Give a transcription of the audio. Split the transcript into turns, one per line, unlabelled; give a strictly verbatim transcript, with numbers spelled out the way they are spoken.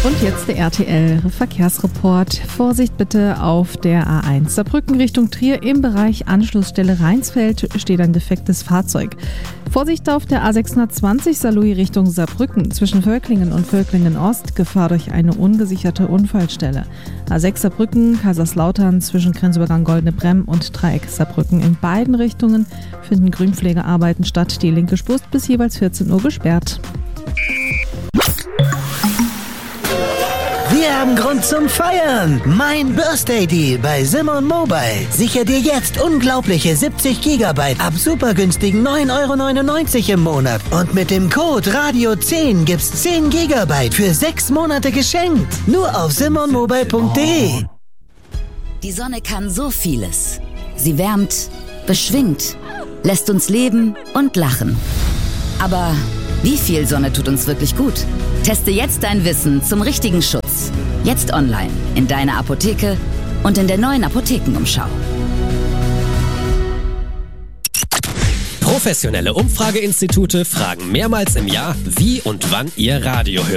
Und jetzt der R T L-Verkehrsreport. Vorsicht bitte auf der A eins Saarbrücken Richtung Trier. Im Bereich Anschlussstelle Rheinsfeld steht ein defektes Fahrzeug. Vorsicht auf der A sechshundertzwanzig Saarlouis Richtung Saarbrücken. Zwischen Völklingen und Völklingen-Ost Gefahr durch eine ungesicherte Unfallstelle. A sechs Saarbrücken, Kaiserslautern zwischen Grenzübergang Goldene Bremm und Dreieck Saarbrücken. In beiden Richtungen finden Grünpflegearbeiten statt. Die linke Spur ist bis jeweils vierzehn Uhr gesperrt.
Wir haben Grund zum Feiern. Mein Birthday Deal bei Simon Mobile. Sicher dir jetzt unglaubliche siebzig Gigabyte ab super günstigen neun Euro neunundneunzig im Monat. Und mit dem Code Radio zehn gibt's zehn Gigabyte für sechs Monate geschenkt. Nur auf simon mobile punkt de.
Die Sonne kann so vieles. Sie wärmt, beschwingt, lässt uns leben und lachen. Aber wie viel Sonne tut uns wirklich gut? Teste jetzt dein Wissen zum richtigen Schutz. Jetzt online, in deiner Apotheke und in der neuen Apothekenumschau.
Professionelle Umfrageinstitute fragen mehrmals im Jahr, wie und wann ihr Radio hört.